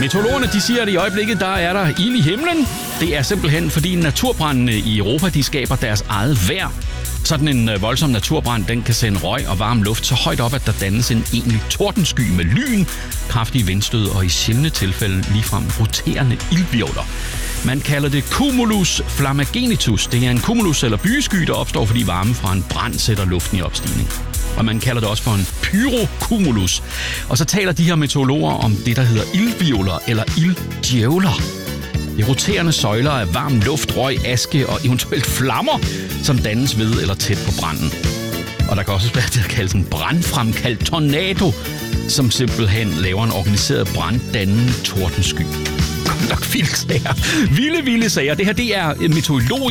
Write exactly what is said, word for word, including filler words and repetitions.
Meteorologerne de siger, at i øjeblikket der er der ild i himlen. Det er simpelthen fordi naturbrændene i Europa de skaber deres eget vejr. Sådan en voldsom naturbrand den kan sende røg og varm luft så højt op, at der dannes en egentlig tordensky med lyn, kraftige vindstød og i sjældne tilfælde ligefrem roterende ildhvirvler. Man kalder det cumulus flammagenitus. Det er en cumulus eller bysky, der opstår, fordi varme fra en brand sætter luften i opstigning. Og man kalder det også for en pyrocumulus. Og så taler de her meteorologer om det, der hedder ildhvirvler eller ilddjævler. Det er roterende søjler af varm luft, røg, aske og eventuelt flammer, som dannes ved eller tæt på branden. Og der kan også være det, der kaldes en brandfremkaldt tornado, som simpelthen laver en organiseret branddannende tordensky. Godt nok vilde sager. Vilde, vilde sager. Det her, det er meteorologisk